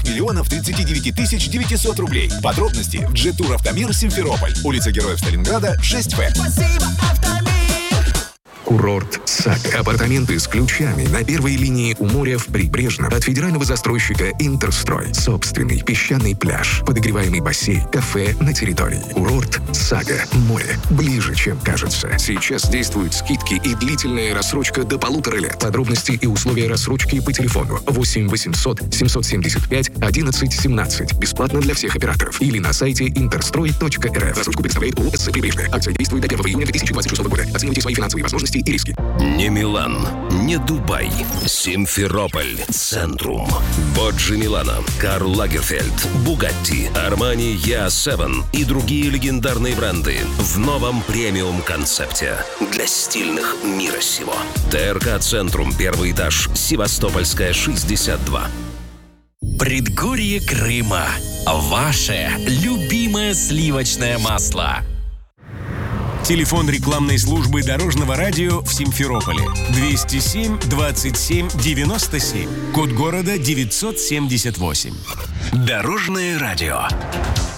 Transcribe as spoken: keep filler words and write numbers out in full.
миллионов тридцать девять тысяч девятьсот рублей. Подробности в Джетур Автомир Симферополь. Улица Героев Сталинграда, шесть Ф. Спасибо, Автомир! Курорт «Сага». Апартаменты с ключами на первой линии у моря в Прибрежном от федерального застройщика «Интерстрой». Собственный песчаный пляж, подогреваемый бассейн, кафе на территории. Курорт «Сага». Море ближе, чем кажется. Сейчас действуют скидки и длительная рассрочка до полутора лет. Подробности и условия рассрочки по телефону восемь восемьсот семьсот семьдесят пять одиннадцать семнадцать. Бесплатно для всех операторов. Или на сайте интерстрой точка эр эф. Рассрочку представляет ООО «СС Прибрежная». Акция действует до первого июня две тысячи двадцать шестого года. Оценивайте свои финансовые возможности и риски. Не Милан, не Дубай, Симферополь, Центрум. Боджи Милано, Карл Лагерфельд, Бугатти, Армани Я семь и другие легендарные бренды в новом премиум-концепте для стильных мира сего. ТРК Центрум, первый этаж, Севастопольская, шестьдесят два. Предгорье Крыма. Ваше любимое сливочное масло. Телефон рекламной службы Дорожного радио в Симферополе двести семь двадцать семь девяносто семь. Код города девятьсот семьдесят восемь. Дорожное радио.